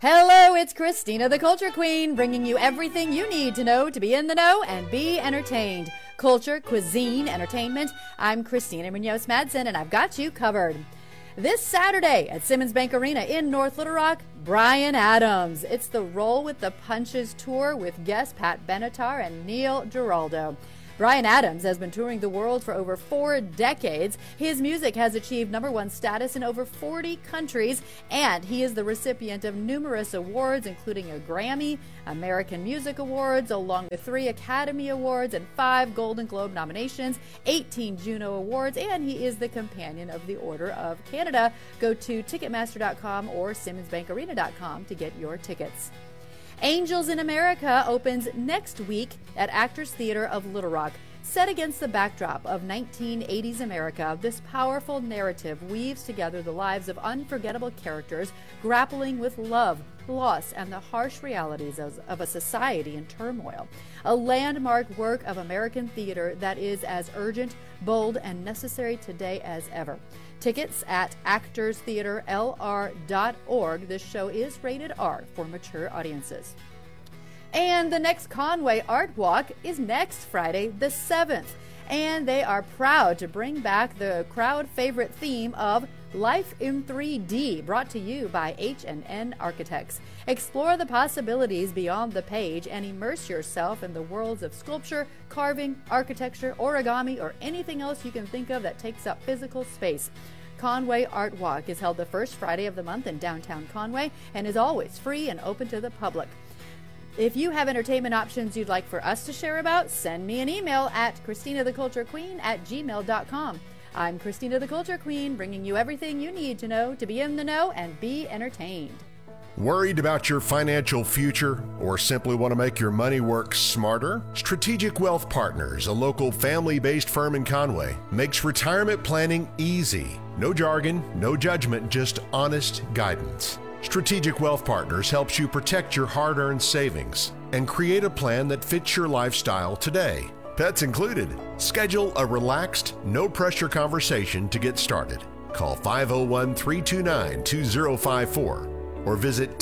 Hello, it's Christina the Culture Queen, bringing you everything you need to know to be in the know and be entertained. Culture, cuisine, entertainment. I'm Christina Munoz-Madsen, and I've got you covered. This Saturday at Simmons Bank Arena in North Little Rock, Bryan Adams. It's the Roll with the Punches tour with guests Pat Benatar and Neil Giraldo. Bryan Adams has been touring the world for over 4 decades. His music has achieved #1 status in over 40 countries, and he is the recipient of numerous awards, including a Grammy, American Music Awards, along with 3 Academy Awards and 5 Golden Globe nominations, 18 Juno Awards, and he is the companion of the Order of Canada. Go to Ticketmaster.com or SimmonsBankArena.com to get your tickets. Angels in America opens next week at Actors Theater of Little Rock. Set against the backdrop of 1980s America, this powerful narrative weaves together the lives of unforgettable characters grappling with love, loss, and the harsh realities of a society in turmoil. A landmark work of American theater that is as urgent, bold, and necessary today as ever. Tickets at actorstheaterlr.org. This show is rated R for mature audiences. And the next Conway Art Walk is next Friday, the 7th. And they are proud to bring back the crowd favorite theme of Life in 3D, brought to you by H&N Architects. Explore the possibilities beyond the page and immerse yourself in the worlds of sculpture, carving, architecture, origami, or anything else you can think of that takes up physical space. Conway Art Walk is held the first Friday of the month in downtown Conway and is always free and open to the public. If you have entertainment options you'd like for us to share about, send me an email at ChristinaTheCultureQueen@gmail.com. I'm Christina the Culture Queen, bringing you everything you need to know to be in the know and be entertained. Worried about your financial future or simply want to make your money work smarter? Strategic Wealth Partners, a local family-based firm in Conway, makes retirement planning easy. No jargon, no judgment, just honest guidance. Strategic Wealth Partners helps you protect your hard-earned savings and create a plan that fits your lifestyle today. Pets included. Schedule a relaxed, no-pressure conversation to get started. Call 501-329-2054 or visit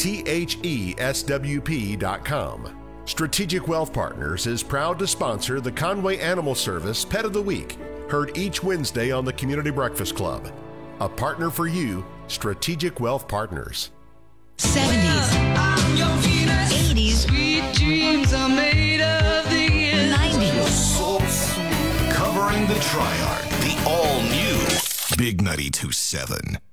theswp.com. Strategic Wealth Partners is proud to sponsor the Conway Animal Service Pet of the Week, heard each Wednesday on the Community Breakfast Club. A partner for you, Strategic Wealth Partners. 70s, 80s, Sweet dreams are made of these. 90s. Covering the Triarch, the all-new Big 92.7.